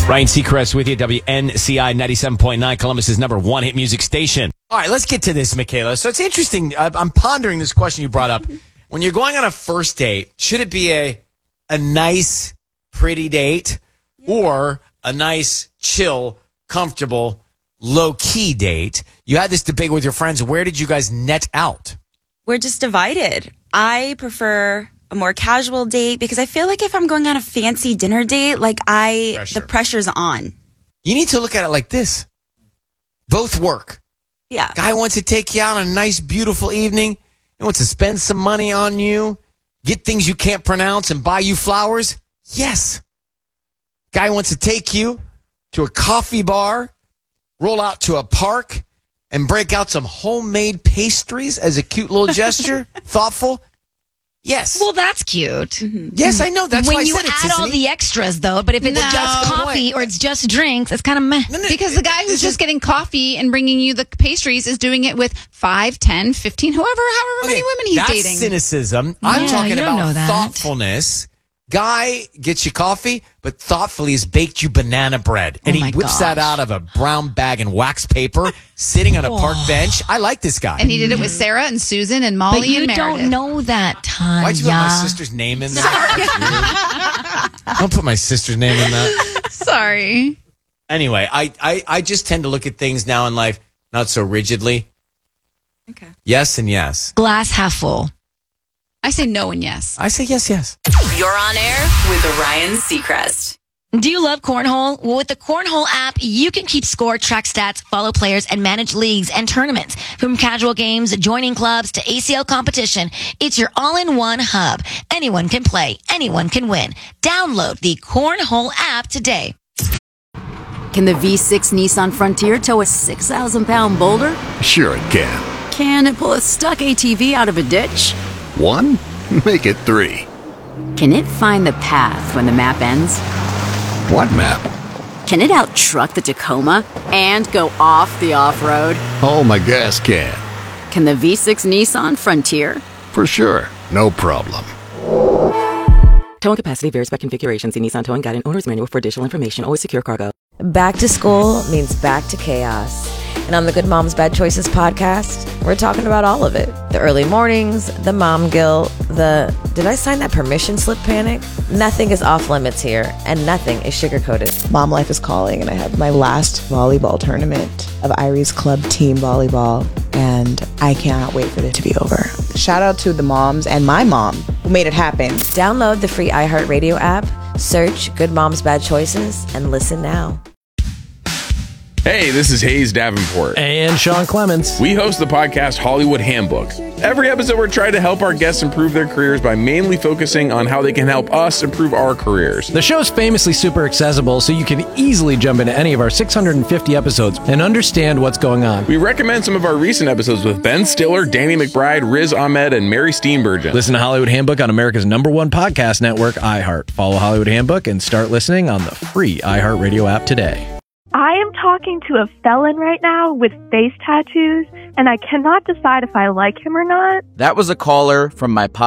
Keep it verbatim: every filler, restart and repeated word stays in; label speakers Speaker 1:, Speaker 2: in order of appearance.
Speaker 1: Ryan Seacrest with you, W N C I ninety-seven point nine, Columbus's number one hit music station. All right, let's get to this, Michaela. So it's interesting. I'm pondering this question you brought up. When you're going on a first date, should it be a a nice, pretty date or a nice, chill, comfortable, low-key date? You had this debate with your friends. Where did you guys net out?
Speaker 2: We're just divided. I prefer a more casual date because I feel like if I'm going on a fancy dinner date, like I,
Speaker 1: Pressure.
Speaker 2: the pressure's on.
Speaker 1: You need to look at it like this. Both work.
Speaker 2: Yeah.
Speaker 1: Guy wants to take you out on a nice, beautiful evening. He wants to spend some money on you, get things you can't pronounce, and buy you flowers. Yes. Guy wants to take you to a coffee bar, roll out to a park, and break out some homemade pastries as a cute little gesture. Thoughtful. Yes.
Speaker 3: Well, that's cute.
Speaker 2: Mm-hmm.
Speaker 1: Yes, I know. That's
Speaker 3: when
Speaker 1: why I
Speaker 3: you
Speaker 1: said it,
Speaker 3: add all
Speaker 1: Sissany.
Speaker 3: the extras, though, but if it's
Speaker 4: No.
Speaker 3: just
Speaker 1: That's the
Speaker 3: coffee
Speaker 1: point.
Speaker 3: or it's just drinks, it's kind of meh.
Speaker 1: No, no,
Speaker 4: Because the guy who's
Speaker 1: this
Speaker 4: just
Speaker 1: is-
Speaker 4: getting coffee and bringing you the pastries is doing it with five, ten, fifteen, whoever, however many
Speaker 1: Okay,
Speaker 4: women he's
Speaker 1: that's
Speaker 4: dating.
Speaker 1: cynicism. I'm
Speaker 3: Yeah,
Speaker 1: talking
Speaker 3: you don't
Speaker 1: about
Speaker 3: know that.
Speaker 1: thoughtfulness. Guy gets you coffee, but thoughtfully has baked you banana bread. And
Speaker 3: Oh
Speaker 1: he
Speaker 3: my
Speaker 1: whips that
Speaker 3: gosh.
Speaker 1: out of a brown bag and wax paper, sitting on a park bench. I like this guy.
Speaker 4: And he did it with Sarah and Susan and Molly
Speaker 3: But you
Speaker 4: and Meredith.
Speaker 3: don't know that, Tanya.
Speaker 1: Why'd you put my sister's name in there? That's weird. Don't put my sister's name in that.
Speaker 4: Sorry.
Speaker 1: Anyway, I, I, I just tend to look at things now in life not so rigidly.
Speaker 2: Okay.
Speaker 1: Yes and yes.
Speaker 3: Glass half full.
Speaker 4: I say no and yes.
Speaker 1: I say yes, yes.
Speaker 5: You're on air with Ryan Seacrest.
Speaker 3: Do you love Cornhole? Well, with the Cornhole app, you can keep score, track stats, follow players, and manage leagues and tournaments. From casual games, joining clubs, to A C L competition, it's your all-in-one hub. Anyone can play. Anyone can win. Download the Cornhole app today.
Speaker 6: Can the V six Nissan Frontier tow a six thousand pound boulder?
Speaker 7: Sure it can.
Speaker 6: Can it pull a stuck A T V out of a ditch?
Speaker 7: One? Make it three.
Speaker 6: Can it find the path when the map ends?
Speaker 7: What map?
Speaker 6: Can it out-truck the Tacoma and go off the off-road?
Speaker 7: Oh, my gas can.
Speaker 6: Can the V six Nissan Frontier?
Speaker 7: For sure. No problem.
Speaker 8: Towing capacity varies by configuration. See Nissan Towing Guide and Owner's Manual for additional information. Always secure cargo.
Speaker 9: Back to school means back to chaos. And on the Good Moms Bad Choices podcast, we're talking about all of it. The early mornings, the mom guilt, the did I sign that permission slip panic? Nothing is off limits here, and nothing is sugarcoated.
Speaker 10: Mom life is calling, and I have my last volleyball tournament of Irie's Club Team Volleyball, and I cannot wait for it to be over. Shout out to the moms and my mom who made it happen.
Speaker 9: Download the free iHeartRadio app, search Good Moms Bad Choices, and listen now.
Speaker 11: Hey, this is Hayes Davenport.
Speaker 12: And Sean Clements.
Speaker 11: We host the podcast Hollywood Handbook. Every episode, we're trying to help our guests improve their careers by mainly focusing on how they can help us improve our careers.
Speaker 12: The show's famously super accessible, so you can easily jump into any of our six hundred fifty episodes and understand what's going on.
Speaker 11: We recommend some of our recent episodes with Ben Stiller, Danny McBride, Riz Ahmed, and Mary Steenburgen.
Speaker 12: Listen to Hollywood Handbook on America's number one podcast network, iHeart. Follow Hollywood Handbook and start listening on the free iHeartRadio app today.
Speaker 13: I am talking to a felon right now with face tattoos, and I cannot decide if I like him or not.
Speaker 14: That was a caller from my podcast.